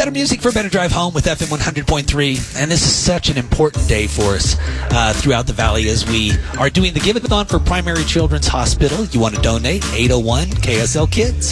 better music for a better drive home with FM 100.3. And this is such an important day for us throughout the valley as we are doing the Give-A-thon for Primary Children's Hospital. You want to donate? 801 KSL Kids.